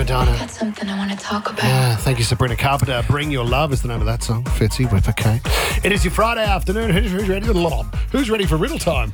Madonna. That's something I want to talk about. Yeah, thank you, Sabrina Carpenter. Bring Your Love is the name of that song. Fitzy with a K. It is your Friday afternoon. Who's ready? Who's ready for riddle time?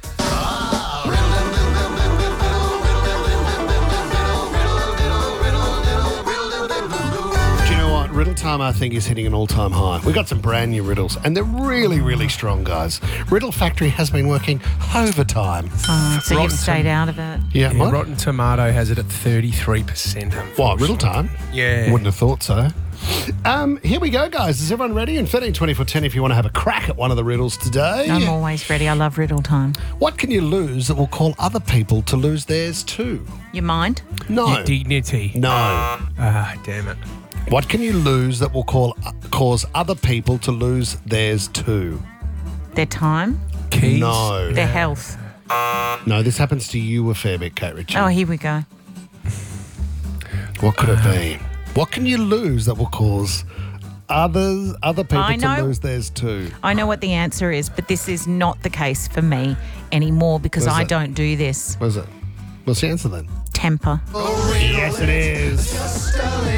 Riddle time, I think, is hitting an all-time high. We've got some brand new riddles, and they're really, really strong, guys. Riddle Factory has been working overtime. So you've stayed out of it? Yeah, what? Rotten Tomato has it at 33%. What, riddle time? Yeah. Wouldn't have thought so. Here we go, guys. Is everyone ready? And 13 24 10 if you want to have a crack at one of the riddles today. I'm always ready. I love riddle time. What can you lose that will call other people to lose theirs too? Your mind? No. Your dignity. No. Ah, damn it. What can you lose that will cause other people to lose theirs too? Their time? Keys. No. Their health? No, this happens to you a fair bit, Kate Ritchie. Oh, here we go. What could it be? What can you lose that will cause other people to lose theirs too? I know what the answer is, but this is not the case for me anymore because I don't do this. What is it? What's the answer then? Temper. Yes, it is.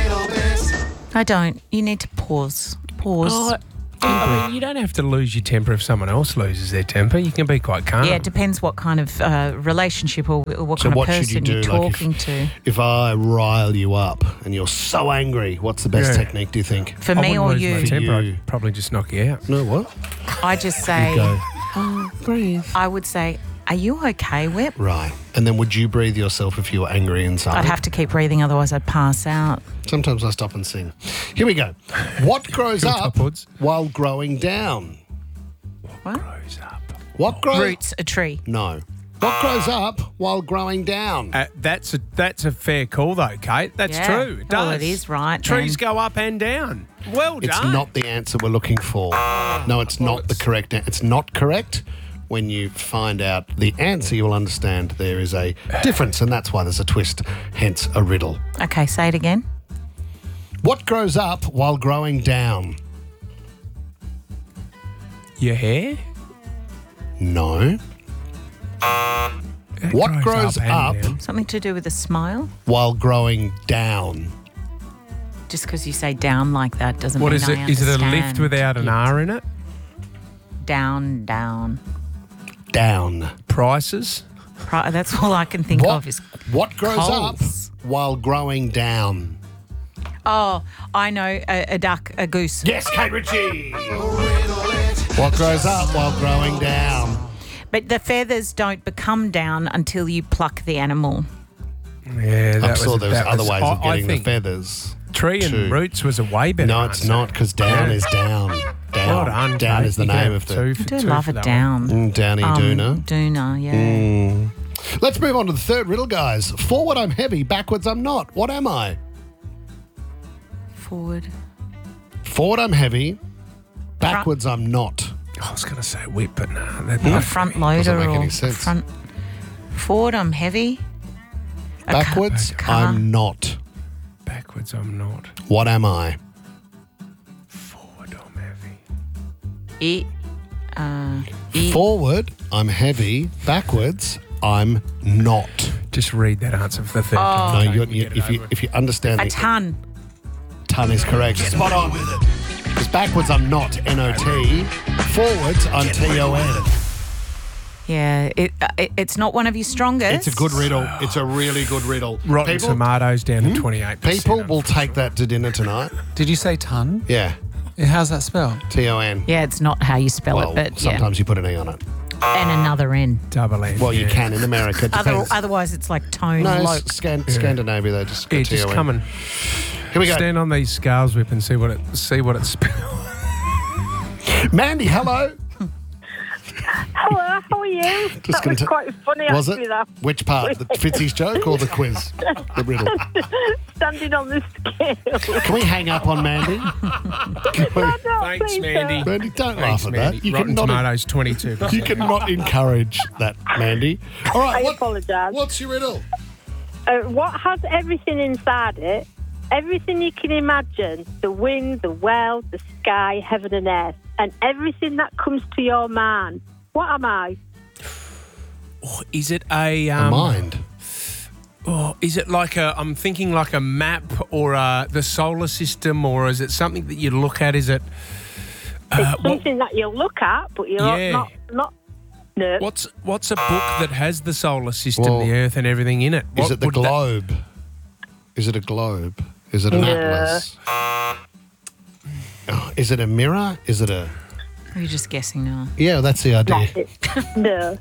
I don't. You need to pause. Oh, I mean, you don't have to lose your temper if someone else loses their temper. You can be quite calm. Yeah, it depends what kind of relationship or what kind of what person should you you're do? talking to. If I rile you up and you're so angry, what's the best technique, do you think? For I me wouldn't or lose you? my temper. For you. I'd probably just knock you out. No, what? I just say, Go. Breathe. I would say, are you okay, Whip? Right. And then would you breathe yourself if you were angry inside? I'd have to keep breathing, otherwise I'd pass out. Sometimes I stop and sing. Here we go. What grows up Upwards. while growing down? What? Grows up. What grows... Roots, a tree. No. What grows up while growing down? That's a fair call, though, Kate. That's Yeah. true. It does. Well, it is right. Trees then. go up and down. Well done. It's not the answer we're looking for. No, it's not the correct answer. It's not correct. When you find out the answer, you will understand there is a difference, and that's why there's a twist, hence a riddle. Okay, say it again. What grows up while growing down? Your hair? No. What grows and up down. Something to do with a smile? while growing down? Just because you say down like that doesn't What mean is I it? Is it a lift understand. without an R in it? Down, down. Down. Prices? That's all I can think of is What grows coals. up while growing down? Oh, I know, a duck, a goose. Yes, Kate Ritchie. What grows up while growing down? But the feathers don't become down until you pluck the animal. Yeah, I'm sure there's other ways of getting the feathers. Tree and Two. roots was a way better No, it's answer. not, because down is down. Well Down. done, Down Kate. is the You can name have of the... two I for- do two love for it that down. Downy Doona. Doona, yeah. Let's move on to the third riddle, guys. Forward, I'm heavy. Backwards, I'm not. What am I? Forward. Forward, I'm heavy. Backwards, I'm not. I was going to say whip, but no. That A front loader Doesn't make or any a sense. front. Forward, I'm heavy. Backwards, car. I'm not. Backwards, I'm not. What am I? Forward, I'm heavy. Forward, I'm heavy. Backwards, I'm not. Just read that answer for the third time. No, Kate, you, and you, get it if you over if you understand A the ton. ton is correct. Spot on. Because backwards, I'm not. N-O-T. Forwards, I'm T-O-N. Yeah, it's not one of your strongest. It's a good riddle. It's a really good riddle. Rotten Tomatoes down to 28%. People will take that to dinner tonight. Did you say ton? Yeah. How's that spelled? T-O-N. Yeah, it's not how you spell Well, it, but sometimes you put an E on it. yeah. And another N. Double N. Well, you can in America. Depends. Otherwise, it's like tone. No, lope. Scandinavia, they just go Yeah, just T-O-N. come and Here we go. stand on these scales, Whip, and see what it spells. Mandy, hello. Hello, how are you? That was quite funny, Was actually, it? that. Which part? The Fitzy's joke or the quiz? The riddle. Standing on the scale. Can we hang up on Mandy? No, Thanks, please Mandy. don't. Mandy, don't Thanks, laugh at Mandy. that. You Rotten cannot, Tomatoes, 22%. you cannot encourage that, Mandy. All right, I apologise. what's your riddle? What has everything inside it? Everything you can imagine. The wind, the well, the sky, heaven and earth. And everything that comes to your mind. What am I? Is it a... A mind. Oh, is it like I'm thinking like a map or the solar system, or is it something that you look at? Is it? It's something that you'll look at, but you're not. No. What's a book that has the solar system, Well, the Earth, and everything in it? Is it the globe? Is it a globe? Is it an atlas? Oh, is it a mirror? Is it a... Are you just guessing now? Yeah, that's the idea. No.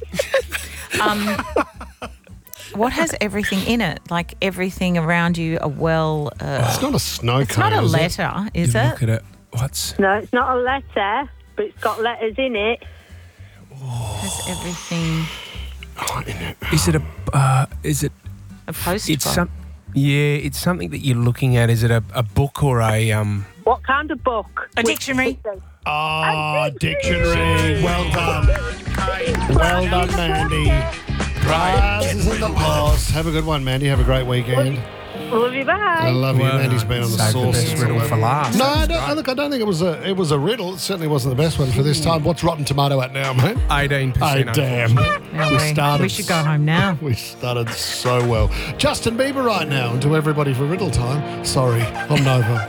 What has everything in it? Like everything around you, a well. It's not a snow It's cone, not a is it? letter, is You it? look at it. What's? No, it's not a letter, but it's got letters in it. Has everything Oh, in it. Is it a? Is it? a postcard? It's some. Yeah, it's something that you're looking at. Is it a book or a What kind of book? A dictionary. Oh, dictionary. Well done. Well done, Mandy. Prizes in the post. Have a good one, Mandy. Have a great weekend. Love you, bye. I love you. Well Mandy's done. been on the Save the sauce. best riddle for last. No, I don't think it was a riddle. It certainly wasn't the best one for this time. What's Rotten Tomato at now, mate? 18%. Oh, damn. Now we should go home now. We started so well. Justin Bieber right now, and to everybody for riddle time. Sorry, I'm Nova.